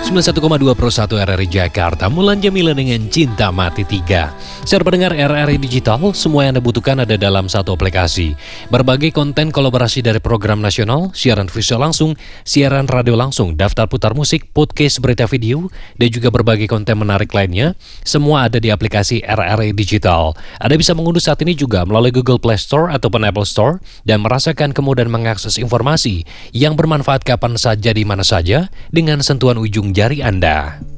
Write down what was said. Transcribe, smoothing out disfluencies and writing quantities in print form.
91,2 Pro 1 RRI Jakarta, Mulan Jamila dengan Cinta Mati 3. Share pendengar RRI Digital, semua yang Anda butuhkan ada dalam satu aplikasi. Berbagai konten kolaborasi dari program nasional, siaran visual langsung, siaran radio langsung, daftar putar musik, podcast berita video, dan juga berbagai konten menarik lainnya, semua ada di aplikasi RRI Digital. Anda bisa mengunduh saat ini juga melalui Google Play Store ataupun Apple Store dan merasakan kemudahan mengakses informasi yang bermanfaat kapan saja di mana saja dengan sentuhan ujung jari Anda.